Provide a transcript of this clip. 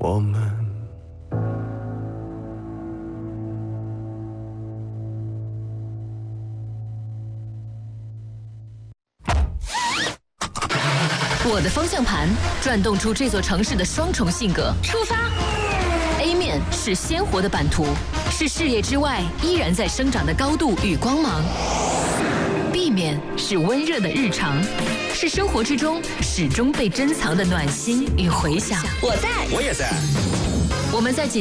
我们。 我的方向盘转动出这座城市的双重性格。出发 ！A 面是鲜活的版图，是视野之外依然在生长的高度与光芒。B 面是温热的日常，是生活之中始终被珍藏的暖心与回响。 我在， 我也在。 我们在